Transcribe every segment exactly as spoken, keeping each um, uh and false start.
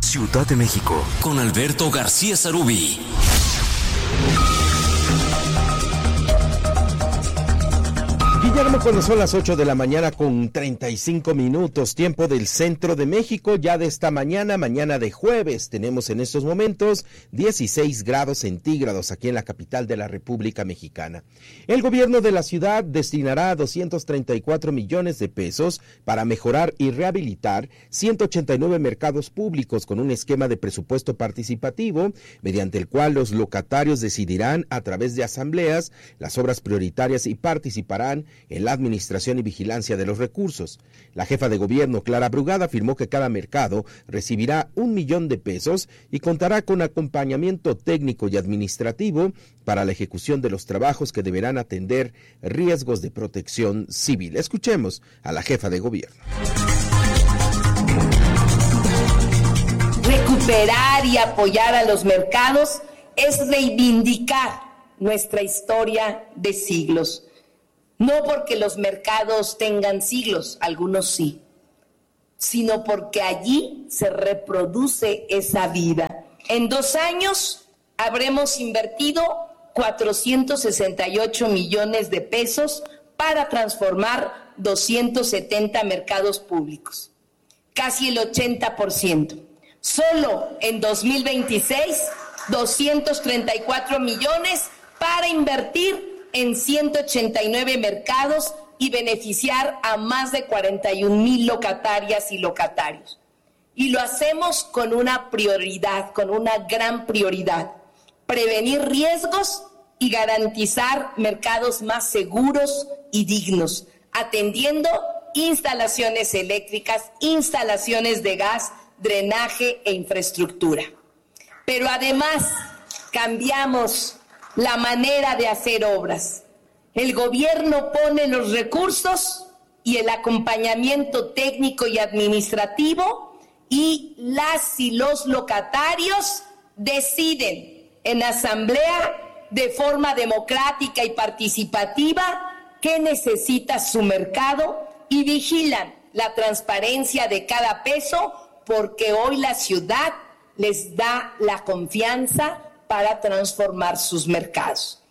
Ciudad de México, con Alberto García Sarubí. Guillermo, cuando son las ocho de la mañana con treinta y cinco minutos, tiempo del centro de México, ya de esta mañana, mañana de jueves, tenemos en estos momentos dieciséis grados centígrados aquí en la capital de la República Mexicana. El gobierno de la ciudad destinará doscientos treinta y cuatro millones de pesos para mejorar y rehabilitar ciento ochenta y nueve mercados públicos con un esquema de presupuesto participativo, mediante el cual los locatarios decidirán a través de asambleas las obras prioritarias y participarán en la administración y vigilancia de los recursos. La jefa de gobierno, Clara Brugada, afirmó que cada mercado recibirá un millón de pesos y contará con acompañamiento técnico y administrativo para la ejecución de los trabajos que deberán atender riesgos de protección civil. Escuchemos a la jefa de gobierno. Recuperar y apoyar a los mercados es reivindicar nuestra historia de siglos. No porque los mercados tengan siglos, algunos sí, sino porque allí se reproduce esa vida. En dos años habremos invertido cuatrocientos sesenta y ocho millones de pesos para transformar doscientos setenta mercados públicos, casi el ochenta por ciento. Solo en dos mil veintiséis, doscientos treinta y cuatro millones para invertir en ciento ochenta y nueve mercados y beneficiar a más de cuarenta y un mil locatarias y locatarios. Y lo hacemos con una prioridad, con una gran prioridad: prevenir riesgos y garantizar mercados más seguros y dignos, atendiendo instalaciones eléctricas, instalaciones de gas, drenaje e infraestructura. Pero además cambiamos la manera de hacer obras. El gobierno pone los recursos y el acompañamiento técnico y administrativo, y las y los locatarios deciden en asamblea de forma democrática y participativa qué necesita su mercado y vigilan la transparencia de cada peso, porque hoy la ciudad les da la confianza para transformar sus mercados.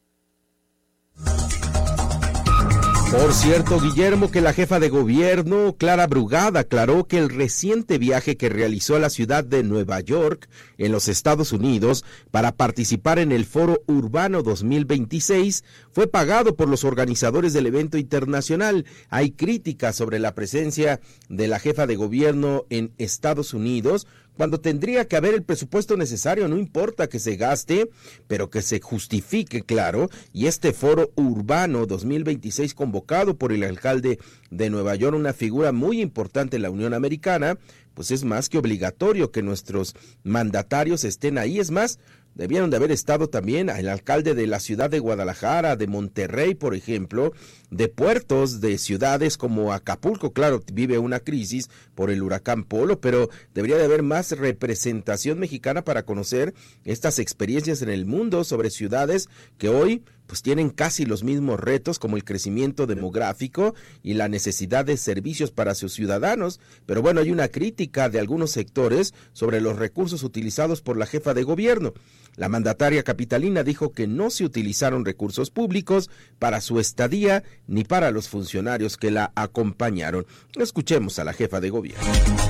Por cierto, Guillermo, que la jefa de gobierno, Clara Brugada, aclaró que el reciente viaje que realizó a la ciudad de Nueva York, en los Estados Unidos, para participar en el Foro Urbano dos mil veintiséis, fue pagado por los organizadores del evento internacional. Hay críticas sobre la presencia de la jefa de gobierno en Estados Unidos, cuando tendría que haber el presupuesto necesario. No importa que se gaste, pero que se justifique, claro. Y este Foro Urbano dos mil veintiséis, convocado por el alcalde de Nueva York, una figura muy importante en la Unión Americana, pues es más que obligatorio que nuestros mandatarios estén ahí. Es más, debieron de haber estado también el alcalde de la ciudad de Guadalajara, de Monterrey, por ejemplo, de puertos, de ciudades como Acapulco. Claro, vive una crisis por el huracán Polo, pero debería de haber más representación mexicana para conocer estas experiencias en el mundo sobre ciudades que hoy pues tienen casi los mismos retos, como el crecimiento demográfico y la necesidad de servicios para sus ciudadanos. Pero bueno, hay una crítica de algunos sectores sobre los recursos utilizados por la jefa de gobierno. La mandataria capitalina dijo que no se utilizaron recursos públicos para su estadía ni para los funcionarios que la acompañaron. Escuchemos a la jefa de gobierno.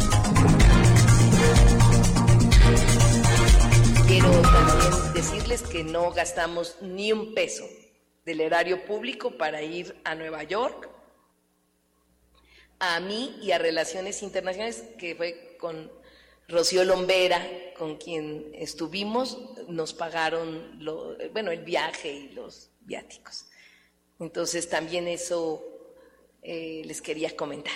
Quiero también decirles que no gastamos ni un peso del erario público para ir a Nueva York. A mí y a Relaciones Internacionales, que fue con Rocío Lombera, con quien estuvimos, nos pagaron lo, bueno, el viaje y los viáticos. Entonces también eso eh, les quería comentar.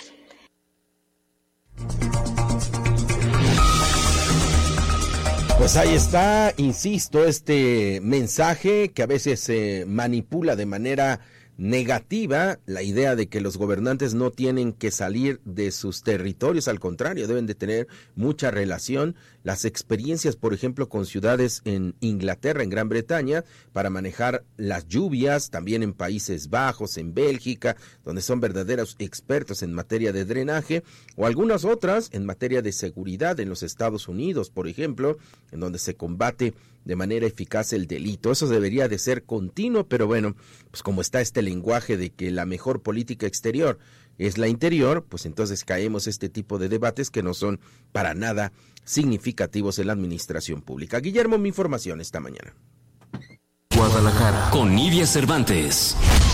Pues ahí está, insisto, este mensaje que a veces se manipula de manera negativa la idea de que los gobernantes no tienen que salir de sus territorios, al contrario, deben de tener mucha relación. Las experiencias, por ejemplo, con ciudades en Inglaterra, en Gran Bretaña, para manejar las lluvias, también en Países Bajos, en Bélgica, donde son verdaderos expertos en materia de drenaje, o algunas otras en materia de seguridad en los Estados Unidos, por ejemplo, en donde se combate de manera eficaz el delito. Eso debería de ser continuo, pero bueno, pues como está este lenguaje de que la mejor política exterior es la interior, pues entonces caemos este tipo de debates que no son para nada significativos en la administración pública. Guillermo, mi información esta mañana. Guadalajara, con Nidia Cervantes.